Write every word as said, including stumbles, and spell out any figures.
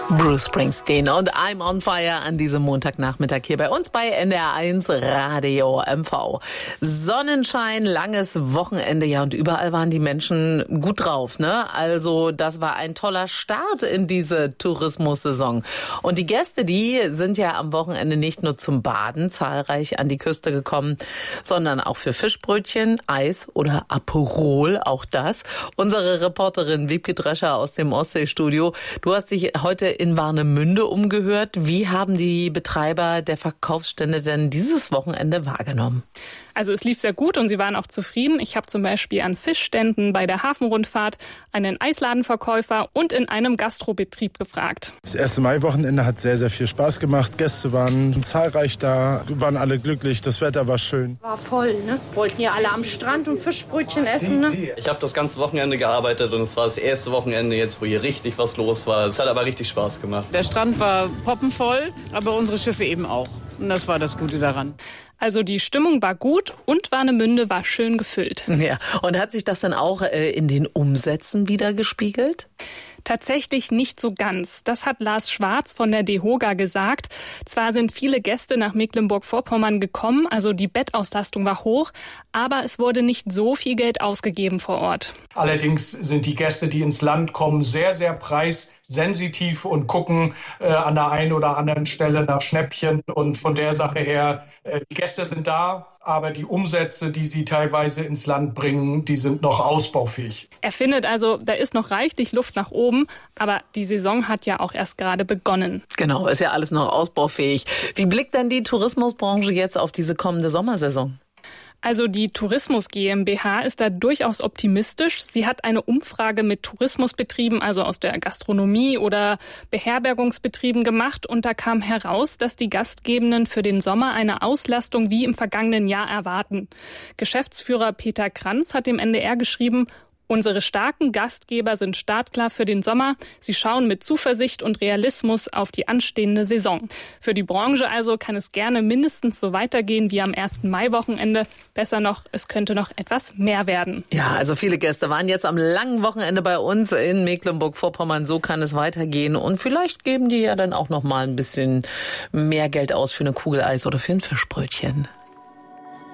Bruce Springsteen und I'm on Fire an diesem Montagnachmittag hier bei uns bei N D R eins Radio M V. Sonnenschein, langes Wochenende, ja, und überall waren die Menschen gut drauf, ne? Also das war ein toller Start in diese Tourismussaison. Und die Gäste, die sind ja am Wochenende nicht nur zum Baden zahlreich an die Küste gekommen, sondern auch für Fischbrötchen, Eis oder Aperol, auch das. Unsere Reporterin Wiebke Drescher aus dem Ostseestudio, du hast dich heute in Warnemünde umgehört. Wie haben die Betreiber der Verkaufsstände denn dieses Wochenende wahrgenommen? Also es lief sehr gut und sie waren auch zufrieden. Ich habe zum Beispiel an Fischständen bei der Hafenrundfahrt einen Eisladenverkäufer und in einem Gastrobetrieb gefragt. Das erste Maiwochenende hat sehr, sehr viel Spaß gemacht. Gäste waren zahlreich da, waren alle glücklich, das Wetter war schön. War voll, ne? Wollten ja alle am Strand und Fischbrötchen essen, ne? Ich habe das ganze Wochenende gearbeitet und es war das erste Wochenende jetzt, wo hier richtig was los war. Es hat aber richtig Spaß gemacht. Der Strand war poppenvoll, aber unsere Schiffe eben auch. Und das war das Gute daran. Also die Stimmung war gut und Warnemünde war schön gefüllt. Ja, und hat sich das dann auch äh, in den Umsätzen wiedergespiegelt? Tatsächlich nicht so ganz. Das hat Lars Schwarz von der DEHOGA gesagt. Zwar sind viele Gäste nach Mecklenburg-Vorpommern gekommen, also die Bettauslastung war hoch, aber es wurde nicht so viel Geld ausgegeben vor Ort. Allerdings sind die Gäste, die ins Land kommen, sehr, sehr preissensitiv und gucken äh, an der einen oder anderen Stelle nach Schnäppchen. Und von der Sache her, äh, die Gäste sind da, aber die Umsätze, die sie teilweise ins Land bringen, die sind noch ausbaufähig. Er findet also, da ist noch reichlich Luft nach oben, aber die Saison hat ja auch erst gerade begonnen. Genau, ist ja alles noch ausbaufähig. Wie blickt denn die Tourismusbranche jetzt auf diese kommende Sommersaison? Also die Tourismus GmbH ist da durchaus optimistisch. Sie hat eine Umfrage mit Tourismusbetrieben, also aus der Gastronomie oder Beherbergungsbetrieben gemacht. Und da kam heraus, dass die Gastgebenden für den Sommer eine Auslastung wie im vergangenen Jahr erwarten. Geschäftsführer Peter Kranz hat dem N D R geschrieben: Unsere starken Gastgeber sind startklar für den Sommer. Sie schauen mit Zuversicht und Realismus auf die anstehende Saison. Für die Branche also kann es gerne mindestens so weitergehen wie am ersten Maiwochenende. Besser noch, es könnte noch etwas mehr werden. Ja, also viele Gäste waren jetzt am langen Wochenende bei uns in Mecklenburg-Vorpommern. So kann es weitergehen. Und vielleicht geben die ja dann auch noch mal ein bisschen mehr Geld aus für eine Kugel Eis oder für ein Fischbrötchen.